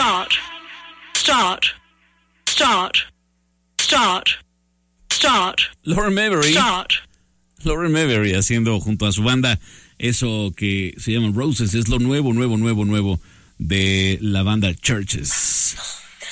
Start. Start. Start. Start. Start. Lauren Mayberry. Start. Lauren Mayberry haciendo junto a su banda eso que se llama Roses. Es lo nuevo de la banda Churches.